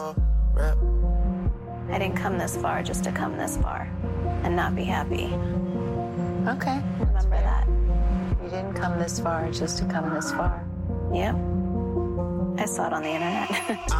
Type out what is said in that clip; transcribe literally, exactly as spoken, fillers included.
I didn't come this far just to come this far and not be happy. Okay. Remember that. You didn't come this far just to come this far. Yep. I saw it on the internet.